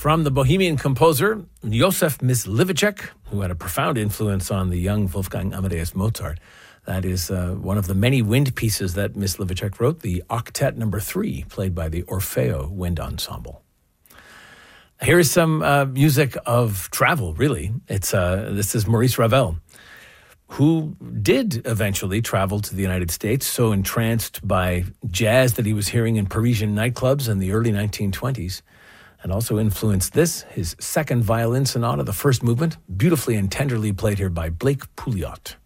From the Bohemian composer Józef Mysliveček, who had a profound influence on the young Wolfgang Amadeus Mozart. That is one of the many wind pieces that Mysliveček wrote, the Octet No. 3, played by the Orfeo Wind Ensemble. Here is some music of travel, really. This is Maurice Ravel, who did eventually travel to the United States, so entranced by jazz that he was hearing in Parisian nightclubs in the early 1920s, and also influenced this, his second violin sonata, the first movement, beautifully and tenderly played here by Blake Pouliot.